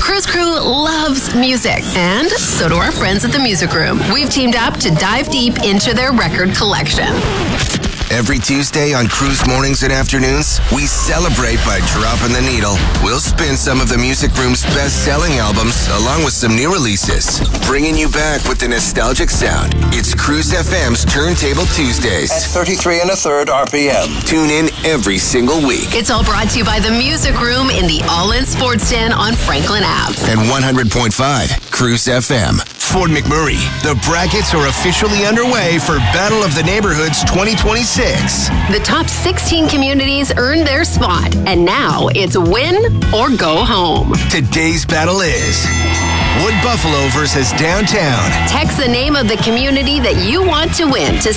Cruise Crew loves music, and so do our friends at the Music Room. We've teamed up to dive deep into their record collection. Every Tuesday on Cruise Mornings and Afternoons, we celebrate by dropping the needle. We'll spin some of the Music Room's best-selling albums along with some new releases, bringing you back with the nostalgic sound. It's Cruise FM's Turntable Tuesdays at 33 1/3 RPM. Tune in every single week. It's all brought to you by the Music Room in the All-In Sports Den on Franklin Ave. And 100.5 Cruise FM. Fort McMurray, the brackets are officially underway for Battle of the Neighborhoods 2026. The top 16 communities earned their spot, and now it's win or go home. Today's battle is Wood Buffalo versus Downtown. Text the name of the community that you want to win to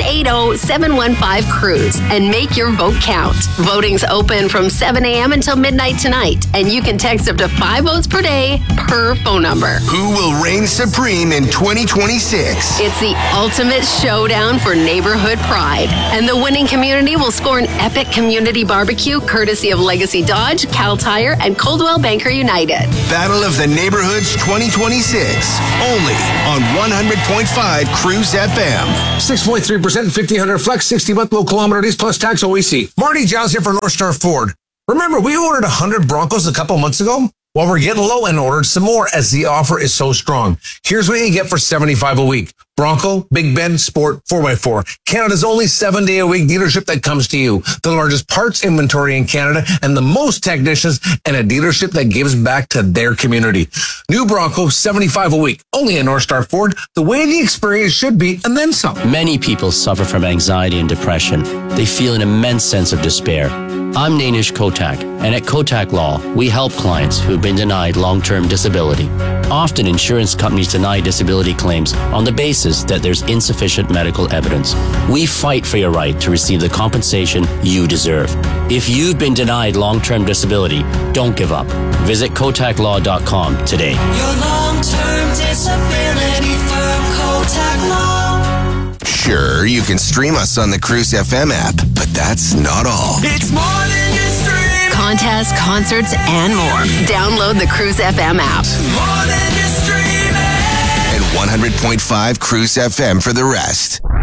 780-715-CRUISE and make your vote count. Voting's open from 7 a.m. until midnight tonight, and you can text up to 5 votes per day per phone number. Who will reign supreme in 2026? It's the ultimate showdown for neighborhood pride, and the winning community will score an epic community barbecue courtesy of Legacy Dodge, Cal Tire, and Coldwell Banker United. Battle of the Neighborhoods 2026, only on 100.5 Cruise FM. 6.3% 1500 flex, 60-month low kilometer days plus tax OEC. Marty Giles here for North Star Ford. Remember, we ordered 100 Broncos a couple months ago? Well, we're getting low and ordered some more as the offer is so strong. Here's what you get for $75 a week. Bronco, Big Ben, Sport, 4x4. Canada's only 7-day-a-week dealership that comes to you. The largest parts inventory in Canada and the most technicians, and a dealership that gives back to their community. New Bronco, $75 a week. Only at North Star Ford. The way the experience should be, and then some. Many people suffer from anxiety and depression. They feel an immense sense of despair. I'm Nainish Kotak, and at Kotak Law, we help clients who've been denied long-term disability. Often, insurance companies deny disability claims on the basis that there's insufficient medical evidence. We fight for your right to receive the compensation you deserve. If you've been denied long-term disability, don't give up. Visit KotakLaw.com today. Your long-term disability firm, Kotak Law. Sure, you can stream us on the Cruise FM app, but that's not all. It's more than you stream. Contests, concerts, and more. Download the Cruise FM app. More than you stream. And 100.5 Cruise FM for the rest.